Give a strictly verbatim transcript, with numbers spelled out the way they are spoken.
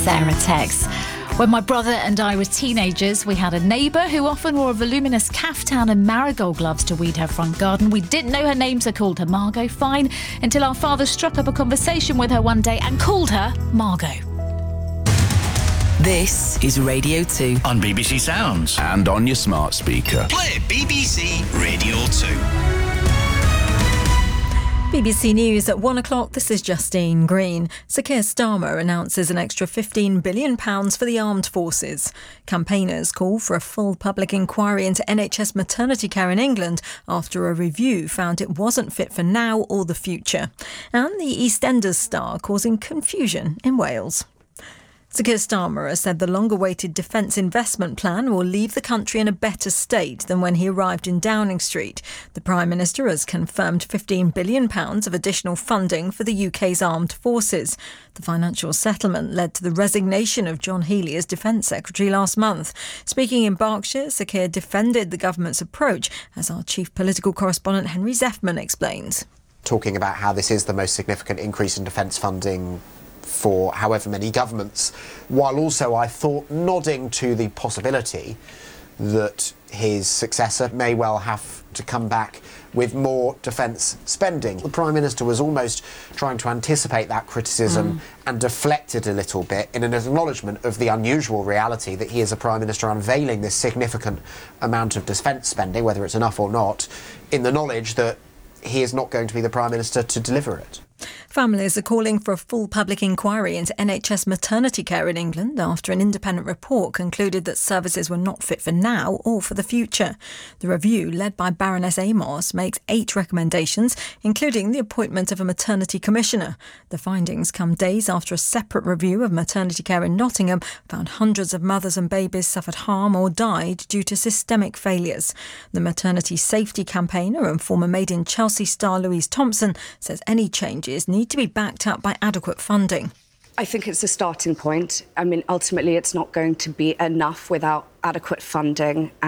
Sarah texts. When my brother and I were teenagers, we had a neighbour who often wore a voluminous caftan and marigold gloves to weed her front garden. We didn't know her name, so called her Margot. Fine, until our father struck up a conversation with her one day and called her Margot. This is Radio two. On B B C Sounds. And on your smart speaker. Play B B C Radio two. B B C News at one o'clock, this is Justine Green. Sir Keir Starmer announces an extra fifteen billion pounds for the armed forces. Campaigners call for a full public inquiry into N H S maternity care in England after a review found it wasn't fit for now or the future. And the EastEnders star causing confusion in Wales. Sir Keir Starmer has said the long-awaited defence investment plan will leave the country in a better state than when he arrived in Downing Street. The Prime Minister has confirmed fifteen billion pounds of additional funding for the U K's armed forces. The financial settlement led to the resignation of John Healey as Defence Secretary last month. Speaking in Berkshire, Sir Keir defended the government's approach, as our chief political correspondent Henry Zeffman explains. Talking about how this is the most significant increase in defence funding for however many governments, while also, I thought, nodding to the possibility that his successor may well have to come back with more defence spending. The Prime Minister was almost trying to anticipate that criticism mm. and deflect it a little bit in an acknowledgement of the unusual reality that he is a Prime Minister unveiling this significant amount of defence spending, whether it's enough or not, in the knowledge that he is not going to be the Prime Minister to deliver it. Families are calling for a full public inquiry into N H S maternity care in England after an independent report concluded that services were not fit for now or for the future. The review, led by Baroness Amos, makes eight recommendations, including the appointment of a maternity commissioner. The findings come days after a separate review of maternity care in Nottingham found hundreds of mothers and babies suffered harm or died due to systemic failures. The maternity safety campaigner and former Made in Chelsea star Louise Thompson says any changes need to be backed up by adequate funding. I think it's a starting point. I mean, ultimately, it's not going to be enough without adequate funding.